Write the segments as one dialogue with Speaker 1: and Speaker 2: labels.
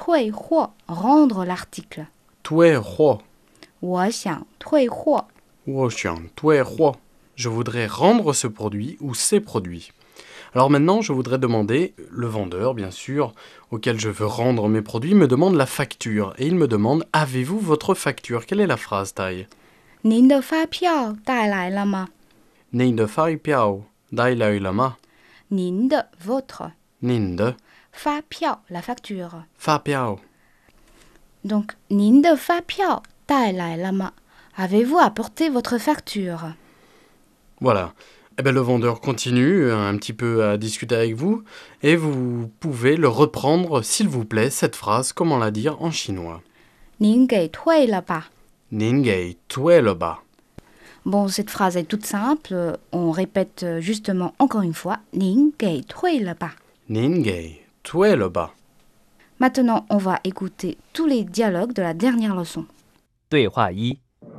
Speaker 1: 退货 rendre l'article.
Speaker 2: 退货
Speaker 1: 我想退货。
Speaker 2: 我想退货 Je voudrais rendre ce produit ou ces produits. Alors maintenant, je voudrais demander, le vendeur, bien sûr, auquel je veux rendre mes produits, me demande la facture. Et il me demande, avez-vous votre facture? Quelle est la phrase, Tai?
Speaker 1: 您的发票带来了吗？
Speaker 2: 您的发票带来了吗？
Speaker 1: 您的 votre
Speaker 2: 您的
Speaker 1: 发票 la facture.
Speaker 2: 发票
Speaker 1: Donc 您的发票带来了吗？ Avez-vous apporté votre facture?
Speaker 2: Voilà. Eh ben, le vendeur continue un petit peu à discuter avec vous et vous pouvez le reprendre, s'il vous plaît, cette phrase, comment la dire en chinois.
Speaker 1: 您给退了吧？
Speaker 2: 您给退了吧？
Speaker 1: Bon, cette phrase est toute simple. On répète justement encore une fois. 您给退了吧？
Speaker 2: 您给退了吧？
Speaker 1: Maintenant, on va écouter tous les dialogues de la dernière leçon.
Speaker 3: 对话一，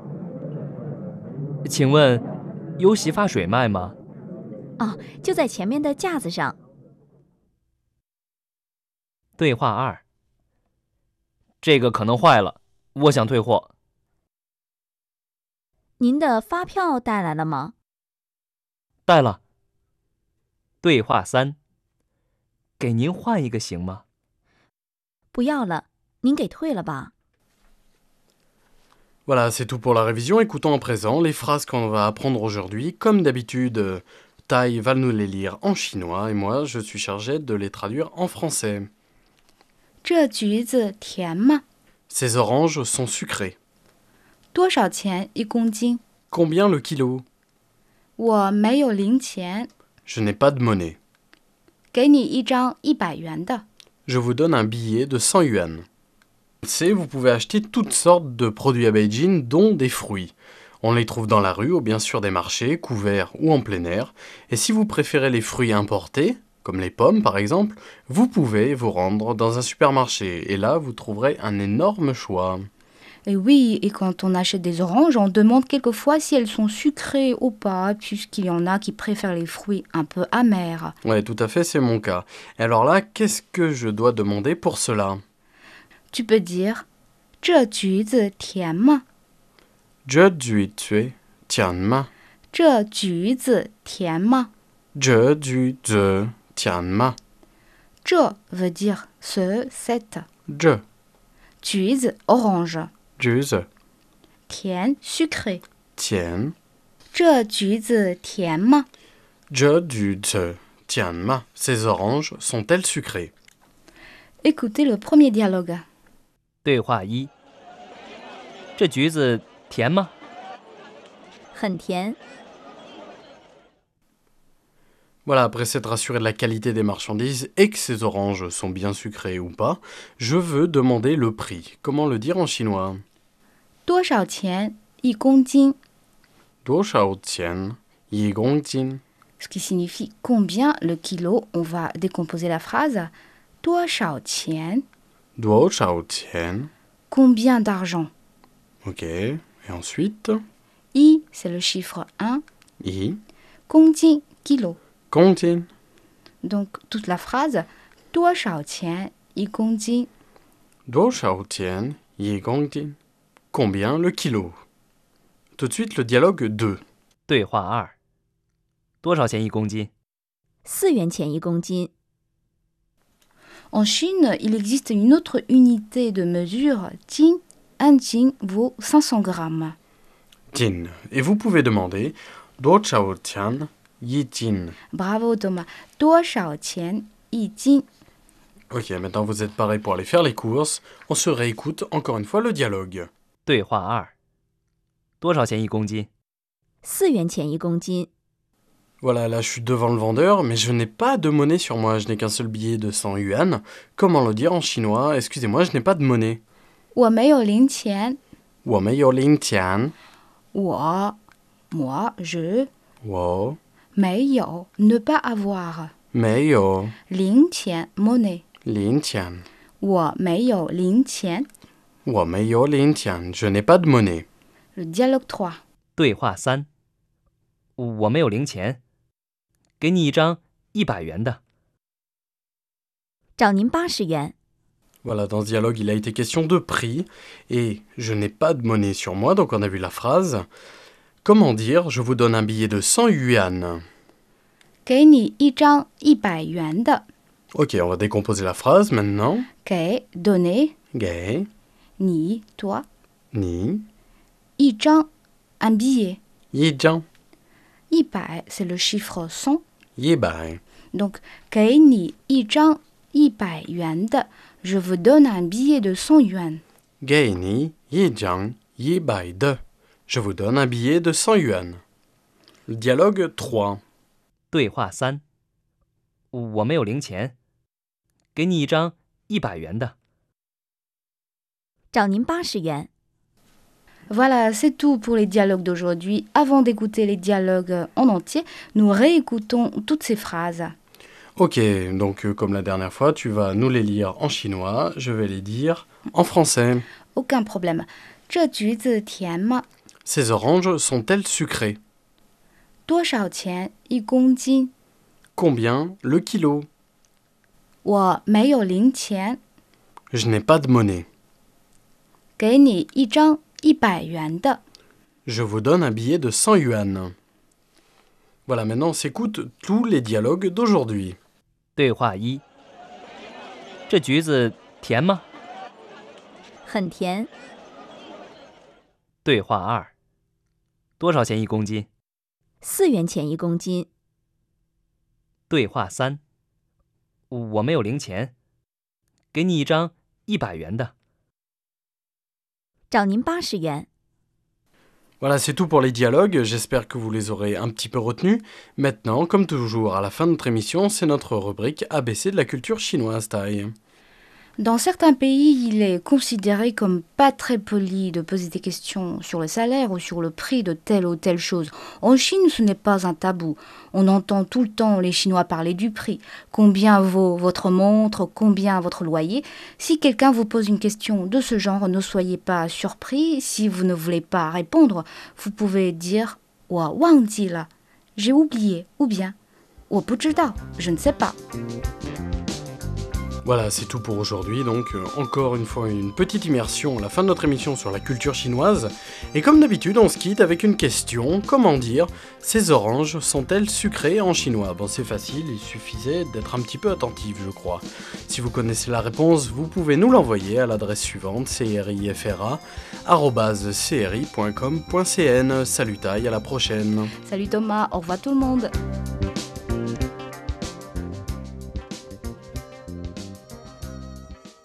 Speaker 3: 请问有洗发水卖吗？
Speaker 4: 哦，就在前面的架子上。
Speaker 3: 对话二，这个可能坏了，我想退货。
Speaker 4: 您的发票带来了吗？
Speaker 3: 带了。对话三，给您换一个行吗？
Speaker 4: 不要了，您给退了吧。
Speaker 2: Voilà, c'est tout pour la révision. Écoutons à présent les phrases qu'on va apprendre aujourd'hui. Comme d'habitude, Tai va nous les lire en chinois et moi, je suis chargé de les traduire en français.
Speaker 1: 这橘子甜吗？
Speaker 2: Ces oranges sont sucrées.
Speaker 1: 多少钱一公斤？
Speaker 2: Combien le kilo?
Speaker 1: 我没有零钱，
Speaker 2: Je n'ai pas de monnaie.
Speaker 1: 给你一张100元的。
Speaker 2: Je vous donne un billet de 100 yuan. Vous pouvez acheter toutes sortes de produits à Beijing, dont des fruits. On les trouve dans la rue ou bien sûr des marchés, couverts ou en plein air. Et si vous préférez les fruits importés, comme les pommes par exemple, vous pouvez vous rendre dans un supermarché. Et là, vous trouverez un énorme choix.
Speaker 1: Et oui, et quand on achète des oranges, on demande quelquefois si elles sont sucrées ou pas, puisqu'il y en a qui préfèrent les fruits un peu amers.
Speaker 2: Ouais, tout à fait, c'est mon cas. Et alors là, qu'est-ce que je dois demander pour cela?
Speaker 1: Tu peux dire 这橘子甜吗？
Speaker 2: 这橘子甜吗？
Speaker 1: 这橘子甜吗？
Speaker 2: 这橘子甜吗？
Speaker 1: 这 veut dire ce, cette.
Speaker 2: 这
Speaker 1: 橘子 orange.
Speaker 2: 橘子
Speaker 1: 甜 sucré.
Speaker 2: 甜。
Speaker 1: 这橘子甜吗？
Speaker 2: 这橘子甜吗？ Ces oranges sont-elles sucrées?
Speaker 1: Écoutez le premier dialogue.
Speaker 3: 对话一，这橘子甜吗？
Speaker 4: 很甜。
Speaker 2: Voilà, après s'être rassuré de la qualité des marchandises et que ces oranges sont bien sucrées ou pas, je veux demander le prix. Comment le dire en chinois?
Speaker 1: 多少钱一公斤？
Speaker 2: 多少钱一公斤？
Speaker 1: Ce qui signifie combien le kilo. On va décomposer la phrase. 多少钱
Speaker 2: 多少钱
Speaker 1: Combien d'argent?
Speaker 2: Ok, et ensuite?
Speaker 1: I, c'est le chiffre 1.
Speaker 2: 一
Speaker 1: 公斤 kilo.
Speaker 2: 公斤
Speaker 1: Donc toute la phrase. 多少钱一公斤？
Speaker 2: 多少钱一公斤 Combien le kilo? Tout de suite le dialogue 2.
Speaker 3: 对话二，多少钱一公斤
Speaker 4: ？4元钱一公斤。
Speaker 1: En Chine, il existe une autre unité de mesure. Jin, un jin vaut 500 grammes.
Speaker 2: Jin. Et vous pouvez demander 多少钱一斤
Speaker 1: Bravo Thomas. 多少钱一斤？
Speaker 2: Ok, maintenant vous êtes pareil pour aller faire les courses. On se réécoute encore une fois le dialogue.
Speaker 3: 对话二，多少钱一公斤
Speaker 4: 4元钱一公斤。
Speaker 2: Voilà, là je suis devant le vendeur, mais je n'ai pas de monnaie sur moi. Je n'ai qu'un seul billet de 100 yuan. Comment le dire en chinois? Excusez-moi, je n'ai pas de monnaie.
Speaker 1: 我没有零钱。
Speaker 2: 我没有零钱。
Speaker 1: 我 moi, je
Speaker 2: 我
Speaker 1: 没有 ne pas avoir.
Speaker 2: 没有
Speaker 1: 零钱 monnaie.
Speaker 2: 零钱。
Speaker 1: 我没有零钱。
Speaker 2: 我没有零钱。Je n'ai pas de monnaie.
Speaker 1: Le dialogue 3.
Speaker 3: 对话三，我没有零钱，给你一张100元的。
Speaker 4: 找您80元。
Speaker 2: Voilà, dans ce dialogue, il a été question de prix, et je n'ai pas de monnaie sur moi, donc on a vu la phrase. Comment dire, je vous donne un billet de 100 yuan?
Speaker 1: 给你一张100元的
Speaker 2: Ok, on va décomposer la phrase maintenant.
Speaker 1: 给 donner,
Speaker 2: Ge,
Speaker 1: 你 toi,
Speaker 2: ni,
Speaker 1: 一张 un billet.
Speaker 2: yi jiang,
Speaker 1: 100 c'est le chiffre 100.
Speaker 2: yi bai.
Speaker 1: Donc 给你一张100元的 je vous donne un billet de 100 yuan.
Speaker 2: Ge ni, yi jiang, yi bai de. Je vous donne un billet de 100 yuan. Le dialogue 3.
Speaker 3: 对话3，我没有零钱，给你一张100元的。
Speaker 4: 找您80元。
Speaker 1: Voilà, c'est tout pour les dialogues d'aujourd'hui. Avant d'écouter les dialogues en entier, nous réécoutons toutes ces phrases.
Speaker 2: Ok, donc comme la dernière fois, tu vas nous les lire en chinois, je vais les dire en français.
Speaker 1: Aucun problème. 这橘子甜吗？
Speaker 2: Ces oranges sont-elles sucrées?
Speaker 1: 多少钱1公斤？
Speaker 2: Combien le kilo?
Speaker 1: 我没有零钱，
Speaker 2: Je n'ai pas de monnaie.
Speaker 1: 给你一张100元的。
Speaker 2: Je vous donne un billet de 100 yuan. Voilà, maintenant on s'écoute tous les dialogues d'aujourd'hui.
Speaker 3: 对话1，这橘子甜吗？
Speaker 4: 很甜。
Speaker 3: 对话2，多少钱1公斤？
Speaker 4: 4元钱1公斤。
Speaker 3: 对话3，我没有零钱，给你一张100元的。
Speaker 4: 找您80元。
Speaker 2: Voilà, c'est tout pour les dialogues, j'espère que vous les aurez un petit peu retenus. Maintenant, comme toujours, à la fin de notre émission, c'est notre rubrique ABC de la culture chinoise, Tai.
Speaker 1: Dans certains pays, il est considéré comme pas très poli de poser des questions sur le salaire ou sur le prix de telle ou telle chose. En Chine, ce n'est pas un tabou. On entend tout le temps les Chinois parler du prix. Combien vaut votre montre? Combien votre loyer? Si quelqu'un vous pose une question de ce genre, ne soyez pas surpris. Si vous ne voulez pas répondre, vous pouvez dire «我忘记了 », j'ai oublié, ou bien «我不知道 », je ne sais pas.
Speaker 2: Voilà, c'est tout pour aujourd'hui, donc encore une fois une petite immersion à la fin de notre émission sur la culture chinoise. Et comme d'habitude, on se quitte avec une question, comment dire, ces oranges sont-elles sucrées en chinois? Bon, c'est facile, il suffisait d'être un petit peu attentif, je crois. Si vous connaissez la réponse, vous pouvez nous l'envoyer à l'adresse suivante, crifra@cri.com.cn. Salut Tai, à la prochaine.
Speaker 1: Salut Thomas, au revoir tout le monde.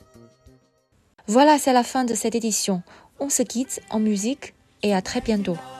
Speaker 5: Voilà, c'est la fin de cette édition. On se quitte en musique et à très bientôt.